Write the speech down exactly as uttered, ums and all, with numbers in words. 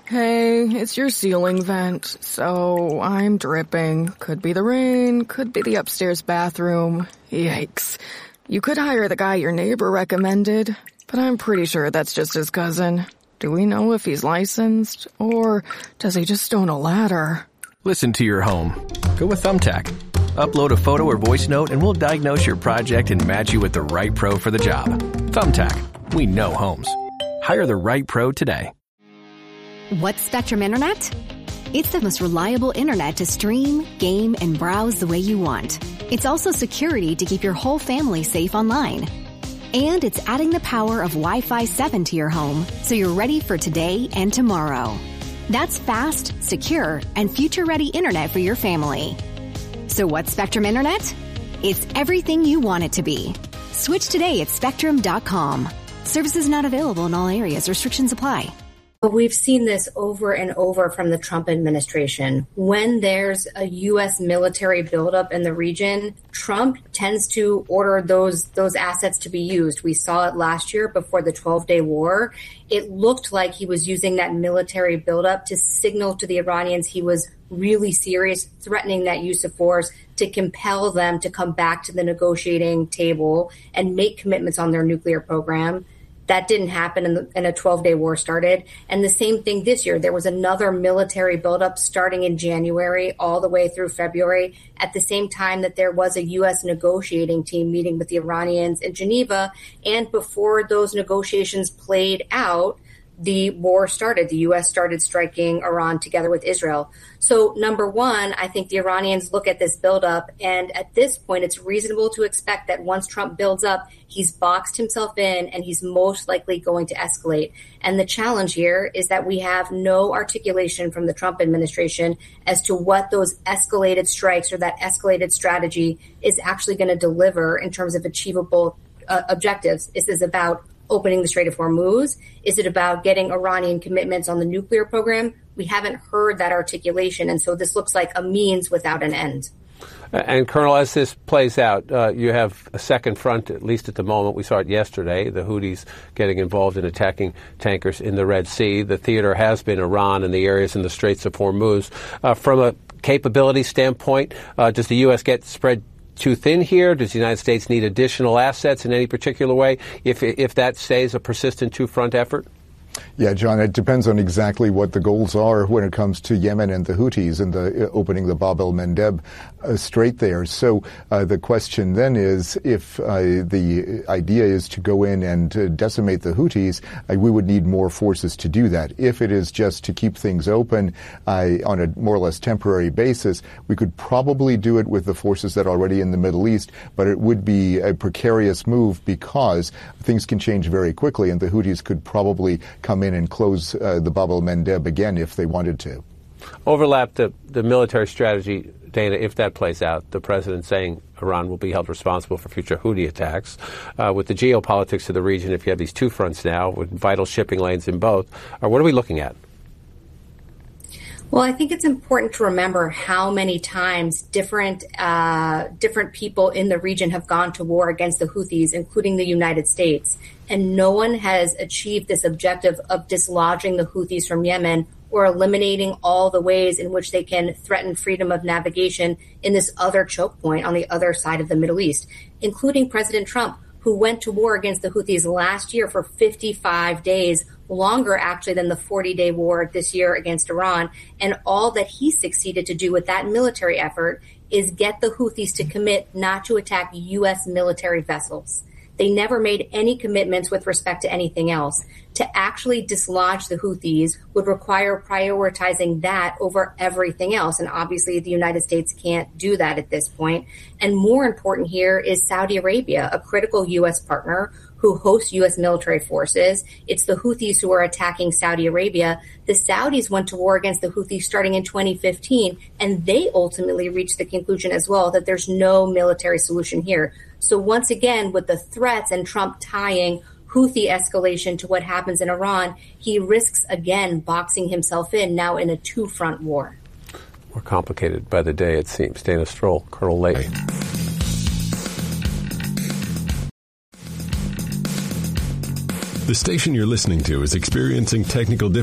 Hey, it's your ceiling vent, so I'm dripping. Could be the rain, could be the upstairs bathroom. Yikes. You could hire the guy your neighbor recommended, but I'm pretty sure that's just his cousin. Do we know if he's licensed, or does he just own a ladder? Listen to your home. Go with Thumbtack. Upload a photo or voice note and we'll diagnose your project and match you with the right pro for the job. Thumbtack. We know homes. Hire the right pro today. What's Spectrum Internet? It's the most reliable internet to stream, game, and browse the way you want. It's also security to keep your whole family safe online. And it's adding the power of Wi-Fi seven to your home so you're ready for today and tomorrow. That's fast, secure, and future-ready internet for your family. So what's Spectrum Internet? It's everything you want it to be. Switch today at spectrum dot com. Services not available in all areas. Restrictions apply. But we've seen this over and over from the Trump administration. When there's a U S military buildup in the region, Trump tends to order those those assets to be used. We saw it last year before the twelve-day war. It looked like he was using that military buildup to signal to the Iranians he was really serious, threatening that use of force to compel them to come back to the negotiating table and make commitments on their nuclear program. That didn't happen and, and a twelve-day war started. And the same thing this year. There was another military buildup starting in January all the way through February at the same time that there was a U S negotiating team meeting with the Iranians in Geneva. And before those negotiations played out, the war started. The U S started striking Iran together with Israel. So number one, I think the Iranians look at this buildup, and at this point, it's reasonable to expect that once Trump builds up, he's boxed himself in and he's most likely going to escalate. And the challenge here is that we have no articulation from the Trump administration as to what those escalated strikes or that escalated strategy is actually going to deliver in terms of achievable uh, objectives. Is this about opening the Strait of Hormuz? Is it about getting Iranian commitments on the nuclear program? We haven't heard that articulation, and so this looks like a means without an end. And, Colonel, as this plays out, uh, you have a second front, at least at the moment. We saw it yesterday, the Houthis getting involved in attacking tankers in the Red Sea. The theater has been Iran and the areas in the Straits of Hormuz. Uh, from a capability standpoint, uh, does the U S get spread too thin here? Does the United States need additional assets in any particular way if if that stays a persistent two-front effort? Yeah, John, it depends on exactly what the goals are when it comes to Yemen and the Houthis and the uh, opening the Bab el-Mandeb uh, Strait there. So uh, the question then is, if uh, the idea is to go in and uh, decimate the Houthis, uh, we would need more forces to do that. If it is just to keep things open uh, on a more or less temporary basis, we could probably do it with the forces that are already in the Middle East, but it would be a precarious move because things can change very quickly, and the Houthis could probably come in and close uh, the Bab el-Mandeb again if they wanted to. Overlap the, the military strategy, Dana, if that plays out, the president saying Iran will be held responsible for future Houthi attacks. Uh, with the geopolitics of the region, if you have these two fronts now with vital shipping lanes in both, or what are we looking at? Well, I think it's important to remember how many times different uh, different people in the region have gone to war against the Houthis, including the United States. And no one has achieved this objective of dislodging the Houthis from Yemen or eliminating all the ways in which they can threaten freedom of navigation in this other choke point on the other side of the Middle East, including President Trump, who went to war against the Houthis last year for fifty-five days, longer actually than the forty-day war this year against Iran. And all that he succeeded to do with that military effort is get the Houthis to commit not to attack U S military vessels. They never made any commitments with respect to anything else. To actually dislodge the Houthis would require prioritizing that over everything else. And obviously the United States can't do that at this point. And more important here is Saudi Arabia, a critical U S partner who hosts U S military forces. It's the Houthis who are attacking Saudi Arabia. The Saudis went to war against the Houthis starting in twenty fifteen, and they ultimately reached the conclusion as well that there's no military solution here. So once again, with the threats and Trump tying Houthi escalation to what happens in Iran, he risks again boxing himself in now in a two-front war. More complicated by the day, it seems. Dana Stroll, Colonel Lake. The station you're listening to is experiencing technical difficulties.